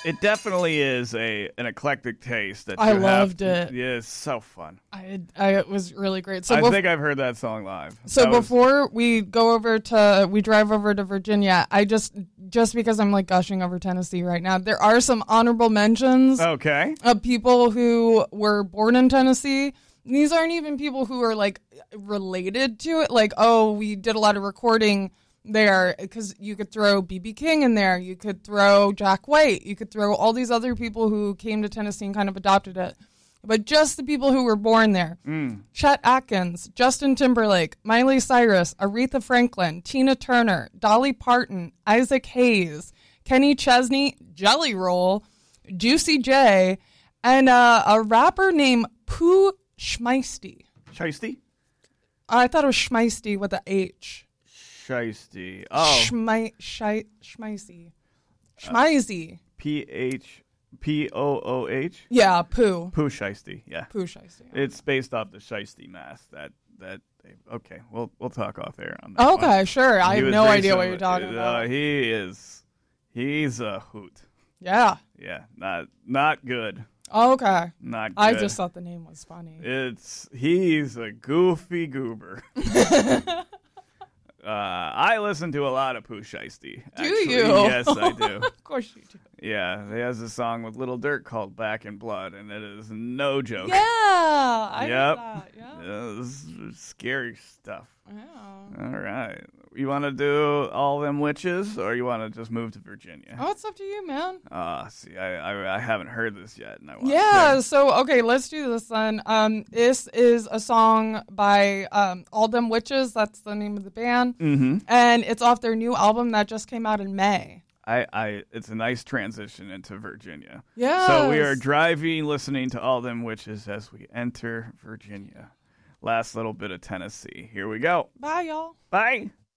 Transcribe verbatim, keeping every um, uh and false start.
It definitely is a an eclectic taste. That I you loved have. it. Yeah, it's so fun. I, I it was really great. So I bef- think I've heard that song live. So That was- before we go over to, we drive over to Virginia, I just, just because I'm like gushing over Tennessee right now, there are some honorable mentions okay. of people who were born in Tennessee. These aren't even people who are like related to it. Like, oh, we did a lot of recording there, because you could throw B B King in there. You could throw Jack White. You could throw all these other people who came to Tennessee and kind of adopted it. But just the people who were born there. Mm. Chet Atkins, Justin Timberlake, Miley Cyrus, Aretha Franklin, Tina Turner, Dolly Parton, Isaac Hayes, Kenny Chesney, Jelly Roll, Juicy J, and uh, a rapper named Pooh Schmeisty. Shiesty? I thought it was Schmeisty with a H. Shiesty. Oh. Schmei- Shi- Schmeisty. Schmeisty. P H P O O H? Yeah, Pooh. Pooh Shiesty, yeah. Pooh Shiesty. It's based off the Shiesty mask. That, that, okay, we'll we'll talk off air on that Okay, one. sure. I He have was no idea what recently- you're talking uh, about. He is, he's a hoot. Yeah. Yeah, not not good. Okay. Not good. I just thought the name was funny. It's he's a goofy goober. uh, I listen to a lot of Pooh Shiesty. Do actually. you? Yes, I do. Of course you do. Yeah, he has a song with Little Dirt called "Back in Blood," and it is no joke. Yeah, I Yep. know that. Yeah. Yeah, this is scary stuff. Yeah. All right, you want to do all them witches, or you want to just move to Virginia? Oh, it's up to you, man. Ah, see, I, I I haven't heard this yet, and I want. Yeah, to. so okay, let's do this then. Um, this is a song by um, All Them Witches. That's the name of the band, Mm-hmm. and it's off their new album that just came out in May. I, I, it's a nice transition into Virginia. Yeah. So we are driving, listening to All Them Witches as we enter Virginia. Last little bit of Tennessee. Here we go. Bye, y'all. Bye.